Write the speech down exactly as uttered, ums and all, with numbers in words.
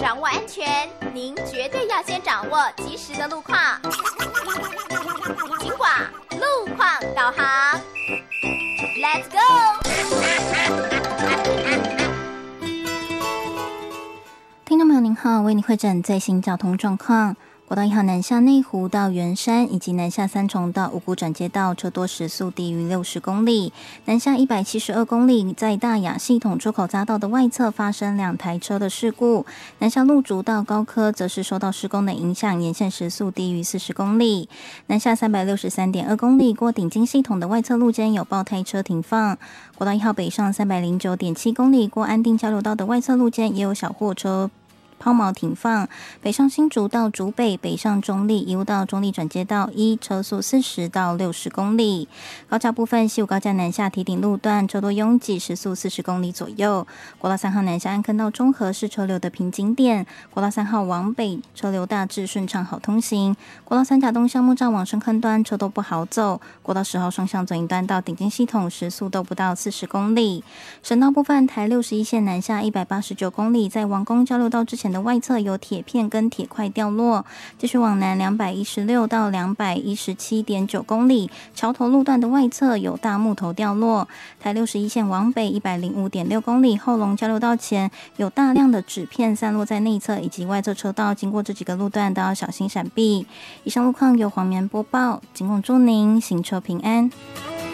掌握安全，您绝对要先掌握及时的路况。警广路况导航 ，Let's go！ 听众朋友您好，为您汇诊最新交通状况。国道一号南下内湖到圆山，以及南下三重到五股转接道，车多时速低于六十公里。南下一百七十二公里，在大雅系统出口匝道的外侧发生两台车的事故。南下路竹到高科，则是受到施工的影响，沿线时速低于四十公里。南下三百六十三点二公里，过顶金系统的外侧路肩有爆胎车停放。国道一号北上三百零九点七公里，过安定交流道的外侧路肩也有小货车抛锚停放。北上新竹到竹北，北上中立一路到中立转接道一，车速四十到六十公里。高架部分，西武高架南下堤顶路段车多拥挤，时速四十公里左右。国道三号南下安坑到中和是车流的瓶颈点。国道三号往北车流大致顺畅好通行。国道三甲东向木栅往深坑端车都不好走。国道十号双向左营端到顶金系统时速都不到四十公里。省道部分，台六十一线南下一百八十九公里，在王公交流道之前的外侧有铁片跟铁块掉落，继续往南两百一十六到两百一十七点九公里，桥头路段的外侧有大木头掉落。台六十一线往北一百零五点六公里，后龙交流道前有大量的纸片散落在内侧以及外侧车道，经过这几个路段都要小心闪避。以上路况由黄棉播报，仅供祝您行车平安。